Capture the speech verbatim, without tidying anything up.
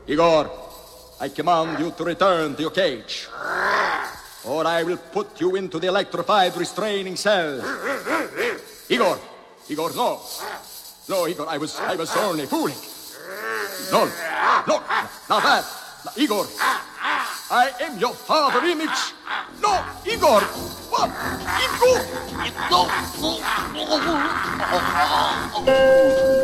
Igor, I command you to return to your cage, or I will put you into the electrified restraining cell. Igor, Igor, no. No, Igor, I was, I was only fooling. No, no, now that, Igor, I am your father image. No, Igor, what? Igor, Igor.